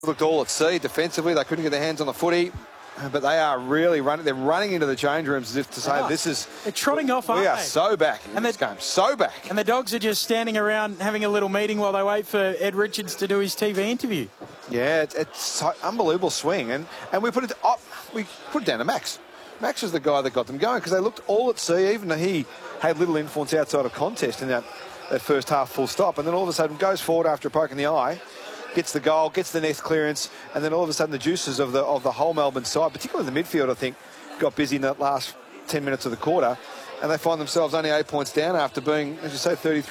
looked all at sea defensively. They couldn't get their hands on the footy. But they are really running. They're running into the change rooms as if to say, "This is." They're trotting off, aren't they? We are they? so back in this game. So back. And the Dogs are just standing around having a little meeting while they wait for Ed Richards to do his TV interview. Yeah, it's so unbelievable swing, and we put it. We put it down to Max. Max was the guy that got them going because they looked all at sea. Even though he had little influence outside of contest in that first half, full stop, and then all of a sudden goes forward after a poke in the eye. Gets the goal, gets the next clearance, and then all of a sudden the juices of the whole Melbourne side, particularly the midfield, I think, got busy in that last 10 minutes of the quarter, and they find themselves only 8 points down after being, as you say, 33.